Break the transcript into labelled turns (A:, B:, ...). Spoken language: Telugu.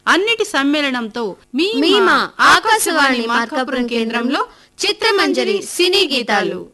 A: అన్నిటి సమ్మేళనంతో మీ
B: మా ఆకాశవాణి మార్కాపురం కేంద్రంలో చిత్రమంజరి సినీ గీతాలు